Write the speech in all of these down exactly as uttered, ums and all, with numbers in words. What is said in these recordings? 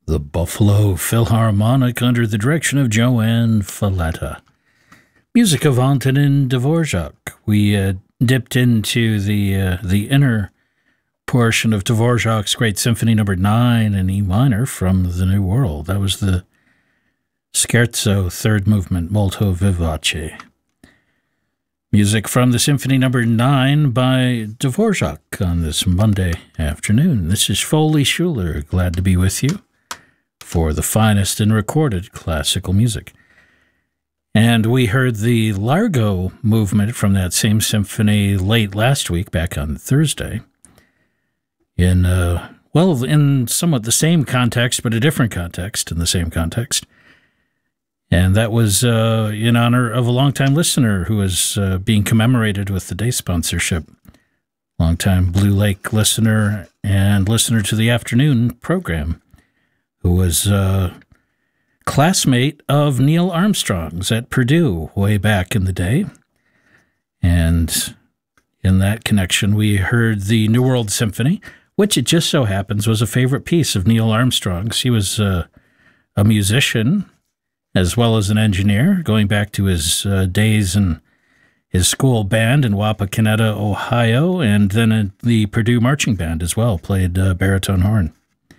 The Buffalo Philharmonic under the direction of Joanne Falletta. Music of Antonin Dvorak. We uh, dipped into the uh, the inner portion of Dvorak's great Symphony Number Nine in E minor from the New World. That was the Scherzo, third movement, molto vivace. Music from the Symphony Number Nine by Dvorak on this Monday afternoon. This is Foley Schuler. Glad to be with you for the finest in recorded classical music. And we heard the Largo movement from that same symphony late last week, back on Thursday, in, uh, well, in somewhat the same context, but a different context in the same context. And that was uh, in honor of a longtime listener who is uh, being commemorated with the day sponsorship. Longtime Blue Lake listener and listener to the afternoon program, who was a classmate of Neil Armstrong's at Purdue way back in the day. And in that connection, we heard the New World Symphony, which it just so happens was a favorite piece of Neil Armstrong's. He was uh, a musician as well as an engineer, going back to his uh, days in his school band in Wapakoneta, Ohio, and then in the Purdue Marching Band as well, played uh, baritone horn.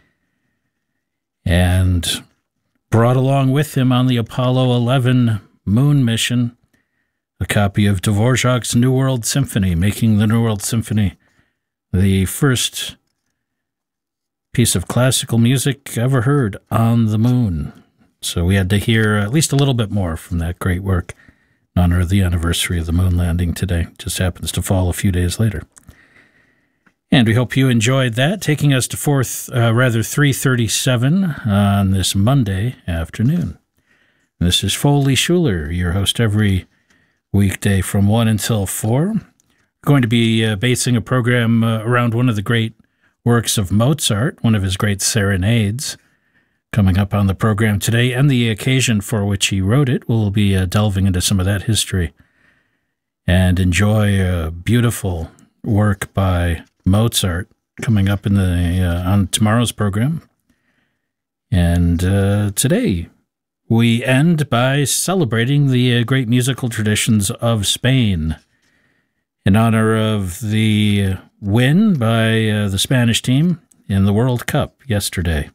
And brought along with him on the Apollo eleven moon mission a copy of Dvorak's New World Symphony, making the New World Symphony the first piece of classical music ever heard on the moon. So we had to hear at least a little bit more from that great work in honor of the anniversary of the moon landing today. Just happens to fall a few days later. And we hope you enjoyed that, taking us to fourth, uh, rather three thirty-seven on this Monday afternoon. This is Foley Schuler, your host every weekday from one until four. We're going to be uh, basing a program uh, around one of the great works of Mozart, one of his great serenades, coming up on the program today, and the occasion for which he wrote it. We'll be uh, delving into some of that history and enjoy a beautiful work by Mozart coming up in the uh, on tomorrow's program. And uh, today we end by celebrating the uh, great musical traditions of Spain in honor of the win by uh, the Spanish team in the World Cup yesterday.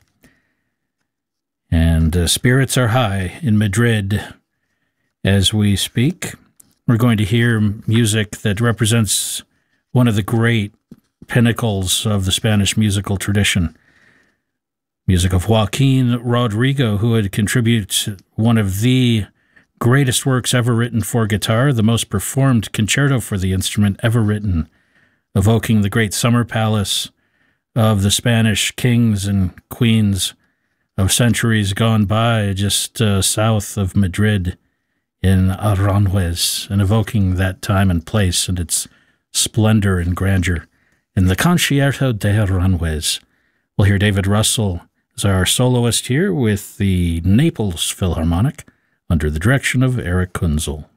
And uh, spirits are high in Madrid as we speak. We're going to hear music that represents one of the great pinnacles of the Spanish musical tradition. Music of Joaquin Rodrigo, who had contributed one of the greatest works ever written for guitar, the most performed concerto for the instrument ever written, evoking the great summer palace of the Spanish kings and queens of centuries gone by, just uh, south of Madrid in Aranjuez, and evoking that time and place and its splendor and grandeur. In the Concierto de Aranjuez, we'll hear David Russell as our soloist here with the Naples Philharmonic under the direction of Eric Kunzel.